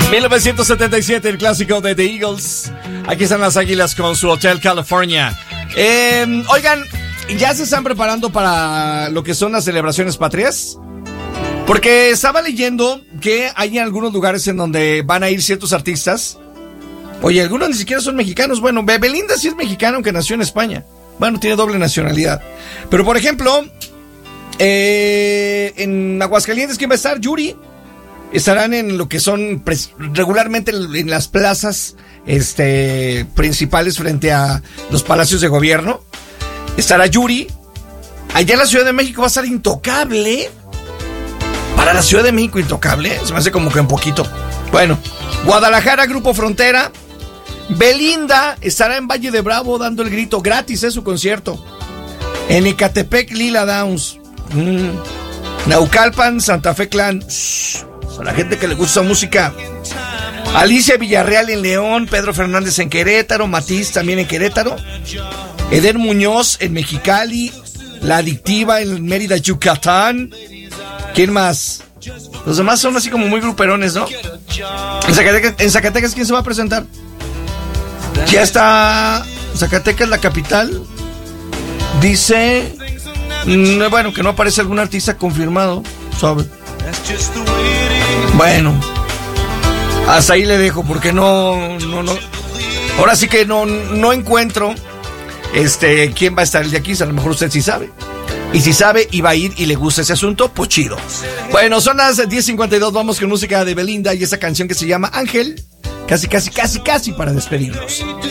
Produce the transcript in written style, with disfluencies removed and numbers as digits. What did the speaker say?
1977, el clásico de The Eagles. Aquí están las Águilas con su Hotel California. Oigan, ¿ya se están preparando para lo que son las celebraciones patrias? Porque estaba leyendo que hay algunos lugares en donde van a ir ciertos artistas. Oye, algunos ni siquiera son mexicanos. Bueno, Belinda sí es mexicana, aunque nació en España. Bueno, tiene doble nacionalidad. Pero, por ejemplo, en Aguascalientes, ¿quién va a estar? Yuri. Estarán en lo que son regularmente en las plazas principales frente a los palacios de gobierno. Estará Yuri. Allá en la Ciudad de México va a estar Intocable. Para la Ciudad de México, Intocable. Se me hace como que un poquito. Bueno, Guadalajara, Grupo Frontera. Belinda estará en Valle de Bravo dando el grito gratis, su concierto. En Ecatepec, Lila Downs. Naucalpan, Santa Fe Clan. A la gente que le gusta música. Alicia Villarreal en León, Pedro Fernández en Querétaro, Matiz también en Querétaro, Eder Muñoz en Mexicali, La Adictiva en Mérida, Yucatán. ¿Quién más? Los demás son así como muy gruperones, ¿no? En Zacatecas, ¿quién se va a presentar? Ya está Zacatecas, la capital. Dice, bueno, que no aparece algún artista confirmado, ¿sabe? Bueno, hasta ahí le dejo porque no. Ahora sí que no encuentro quién va a estar el de aquí. A lo mejor usted sí sabe. Y si sabe y va a ir y le gusta ese asunto, pues chido. Bueno, son las 10:52. Vamos con música de Belinda y esa canción que se llama Ángel. Casi para despedirnos.